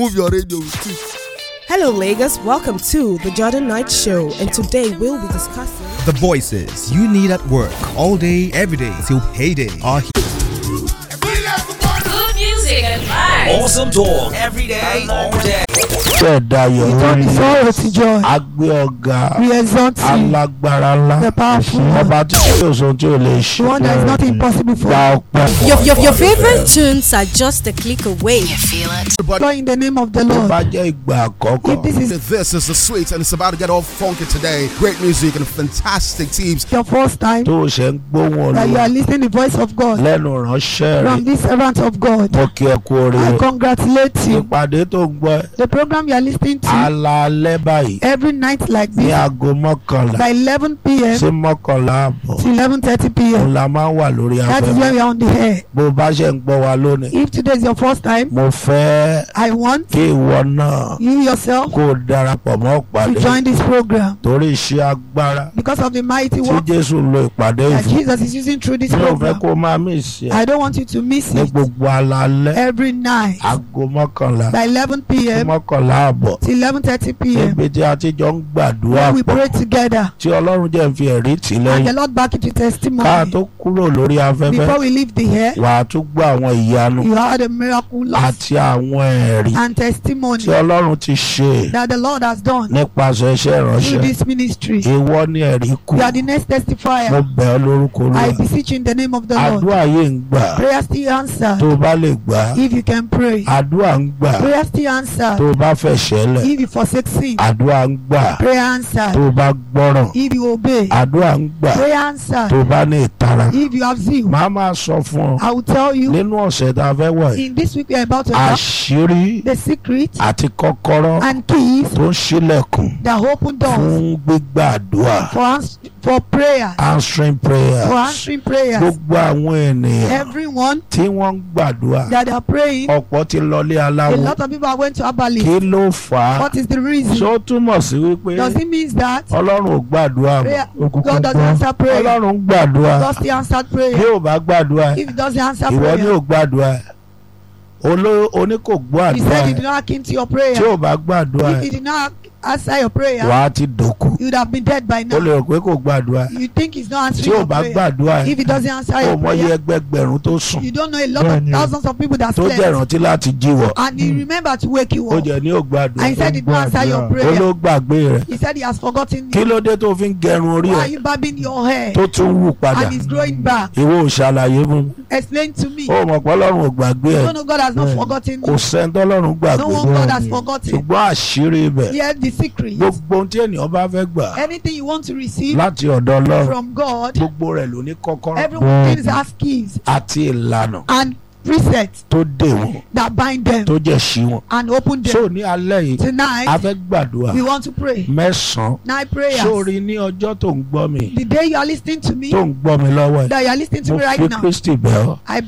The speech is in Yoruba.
Move your radio with it. Hello, Lagos. Welcome to the Jordan Knight Show, and today we'll be discussing the voices you need at work all day, every day till payday are here. Good music and vibes. Awesome talk every day, all day. Ìtọ́ni sọ̀rọ̀ tíjọ́ agbé ọ̀gá we exalt you, alágbára ńlá the powerful ọba tí yóò sọ tí ò lè the ṣe one that is not impossible for gba you. ọpẹ́ your favorite tunes are just a click away. You feel it? Lord, in the name of the tó Lord. bá jẹ́ ìgbà àkọ́kọ́ If this is This is the sweet, and it's about to get all funky today. Great music and fantastic teams. your first time tó o ṣe ń gbóhùn that you Olúwa are listening to the voice of God lẹ́nu ránṣẹ́ from rẹ̀ this servant of God, mo kí ẹ kú I oríire congratulate you. ìpàdé tó ń gbọ́ The program you are listening to alaalẹ́ báyìí every night like ní this aago mọ́kànlá by 11 p.m. sí mọ́kànlá àbọ̀ to 11:30 òun p.m. la máa ń wà lórí That is when afẹ́fẹ́ we are on the air. bó o bá ṣe ń gbọ́ wa lónìí If today is your first time, mo fẹ́ I want kí ìwọ náà you yourself kó o darapọ̀ mọ́ to ìpàdé join this program torí iṣẹ́ agbára because of the mighty tí work Jésù lo ìpàdé that ìfún Jesus is using through this mi ò fẹ́ program. kó o máa mí ìṣe I don't want you to miss ní it gbogbo alaalẹ́ every night aago mọ́kànlá by 11 sí p.m. mọ́kànlá àbọ̀ till 11:30 p.m. níbi tí a ti jọ ń gbàdúrà when we pọ̀ pray together tí Ọlọ́run jẹ́ ń fi ẹ̀rí tì and the lẹ́yìn Lord back it with testimony. ká tó kúrò lórí afẹ́fẹ́ Before we leave the air, wà á tún gbọ́ àwọn ìyanu you had a miracle àti àwọn ẹ̀rí and testimony tí Ọlọ́run ti ṣe that the Lord has done nípasẹ̀ iṣẹ́ through ìránṣẹ́ this ministry. ìwọ ni ẹ̀rí kù You are the next mo testifier. bẹ̀ ọ́ lórúkọ I Olúwa beseech you in the name of the Lord. àdúrà yìí ń gbà Prayer still answered tó o bá lè gbà if you can pray. àdúrà ń gbà Prayer still answered tó o bá fẹ́ ṣẹlẹ̀ if you forsake sin. àdúrà ń gbà Prayer answered tó o bá gbọ́ràn if you obey. àdúrà ń gbà Prayer answered tó o bá ní ìtara if you have zeal. màá máa sọ fún ọ I will tell you nínú ọ̀sẹ̀ tá a fẹ́ wọ̀ yìí in this week we are about to talk àṣírí the secret àti kọ́kọ́rọ́ and keys tó ń ṣílẹ̀kùn that open doors fún gbígbà àdúrà for prayers, answering prayers for answering prayers. gbogbo àwọn ènìyàn Everyone tí wọ́n ń gbàdúrà that are praying, ọ̀pọ̀ ti lọlé a aláwo lot of people are going to Abali. kí ló fà á What is the reason? ṣó túmọ̀ sí wípé Does it mean that Ọlọ́run ò gbàdúrà prayer, mọ́ God doesn't answer prayer? Ọlọ́run ń gbàdúrà God still answered bí prayer. ò bá gbàdúrà If he doesn't answer ìwọ ni prayer, ò gbàdúrà oní kò gbọ́ he àdúrà said he did not hearken to your prayer. tí ò bá gbàdúrà If he did not answer your prayer, wà á ti dòkú you would have been dead by ó now. lè rò pé kò gbàdúrà You think he's not tí answering ò your bá prayer. gbàdúrà If he doesn't answer ó your mọyì prayer, ẹgbẹgbẹ̀rún tó sùn you don't know a lot of thousands of people that tó jẹ́ slept. ìrántí láti jíwọ̀ And he remembered to wake you ó up. jẹ́ ní ò gbàdúrà And he said he did not answer your ó prayer. ló gbàgbé rẹ̀ He said he has forgotten kí you. ló dé tó fi ń gẹrun orí Why ẹ̀ are you barbing your hair? tó tún wù padà And it's growing back. ìwọ ò ṣàlàyé fún mi Explain to me. ó mọ̀ pé Ọlọ́run ò gbàgbé You ẹ̀ don't know God has not forgotten kò you. sẹ́ńtọ́ Ọlọ́run No gbàgbé one God has forgotten. ṣùgbọ́n àṣírí ibẹ̀ Here's the secret. gbogbo ohun tí ènìyàn bá fẹ́ gbà Anything you want to receive láti ọ̀dọ̀ Ọlọ́run from God, gbogbo rẹ̀ ló ní kọ́kọ́rọ́ everyone has keys àti ìlànà and precepts tó dè wọ́n that bind them tó jẹ́ ṣí wọn. and open so them. ní alẹ́ yìí a Tonight, fẹ́ gbàdúrà we want to pray. mẹ́sàn-án Night prayers. sórí ní ọjọ́ tó ń gbọ́ mi The day you are listening to me, tó ń gbọ́ mi lọ́wọ́ ẹ̀ that you are listening to mo me fi right now, Kristi bẹ̀ ọ́ I